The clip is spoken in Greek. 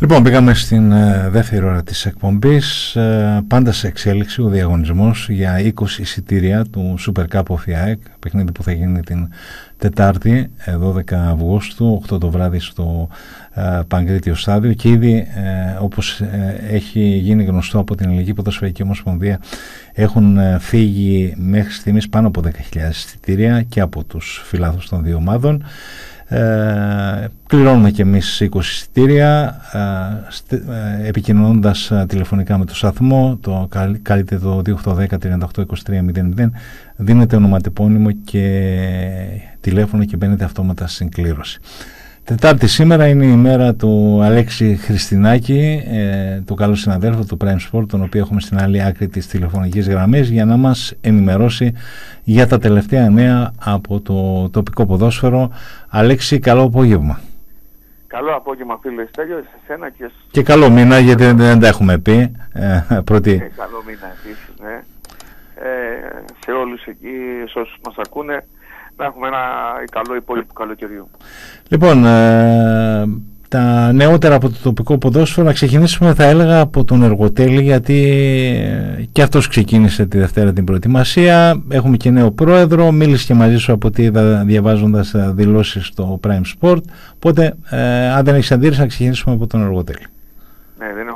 Λοιπόν, πήγαμε στην δεύτερη ώρα της εκπομπής. Πάντα σε εξέλιξη ο διαγωνισμός για 20 εισιτήρια του Super Cup of ΑΕΚ, παιχνίδι που θα γίνει την Τετάρτη 12 Αυγούστου, 8 το βράδυ στο Παγκρίτιο Στάδιο, και ήδη όπως έχει γίνει γνωστό από την Ελληνική Ποδοσφαιρική Ομοσπονδία έχουν φύγει μέχρι στιγμής πάνω από 10.000 εισιτήρια και από τους φιλάθλους των δύο ομάδων. Πληρώνουμε και εμείς 20 εισιτήρια, επικοινωνώντας τηλεφωνικά με το σταθμό. Το καλείτε το 2810-382300, δίνετε ονοματεπώνυμο και τηλέφωνο και μπαίνετε αυτόματα στην κλήρωση. Τετάρτη σήμερα είναι η μέρα του Αλέξη Χριστινάκη, του καλού συναδέλφου του Prime Sport, τον οποίο έχουμε στην άλλη άκρη της τηλεφωνικής γραμμής για να μας ενημερώσει για τα τελευταία νέα από το τοπικό ποδόσφαιρο. Αλέξη, καλό απόγευμα. Καλό απόγευμα, φίλε Στέλιο, σε εσένα και καλό μήνα, γιατί δεν τα έχουμε πει. Καλό μήνα επίσης, ναι. Σε όλους εκεί, σε όσους μας ακούνε, να έχουμε ένα καλό υπόλοιπο καλοκαιριού. Λοιπόν, τα νεότερα από το τοπικό ποδόσφαιρο, να ξεκινήσουμε, θα έλεγα, από τον Εργοτέλη, γιατί και αυτός ξεκίνησε τη Δευτέρα την προετοιμασία. Έχουμε και νέο πρόεδρο, μίλησε και μαζί σου από ό,τι είδα διαβάζοντας δηλώσεις στο Prime Sport. Οπότε, αν δεν έχεις αντίρρηση, να ξεκινήσουμε από τον Εργοτέλη. Ναι, δεν έχω